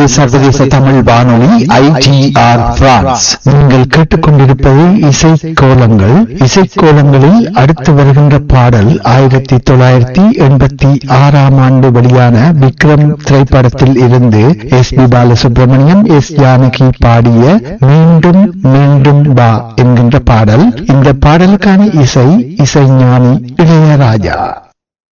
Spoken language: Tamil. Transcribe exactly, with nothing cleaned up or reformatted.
சர்வதேச தமிழ் வானொலி ஐ டி ஆர் பிரான்ஸ். நீங்கள் கேட்டுக்கொண்டிருப்பது இசை கோலங்கள். இசை கோலங்களில் அடுத்து வருகின்ற பாடல் ஆயிரத்தி தொள்ளாயிரத்தி எண்பத்தி ஆறாம் ஆண்டு வெளியான விக்ரம் திரைப்படத்தில் இருந்து S B Balasubramaniam, S Janaki பாடிய மீண்டும் மீண்டும் வா என்கின்ற பாடல். இந்த பாடலுக்கான இசை இசைஞானி இளையராஜா.